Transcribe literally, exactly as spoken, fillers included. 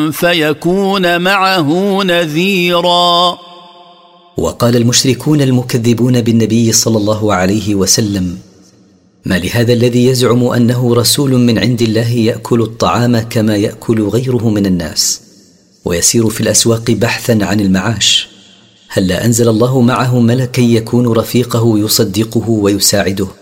فيكون معه نذيرا. وقال المشركون المكذبون بالنبي صلى الله عليه وسلم: ما لهذا الذي يزعم أنه رسول من عند الله يأكل الطعام كما يأكل غيره من الناس ويسير في الأسواق بحثا عن المعاش؟ هل لا أنزل الله معه ملكا يكون رفيقه يصدقه ويساعده؟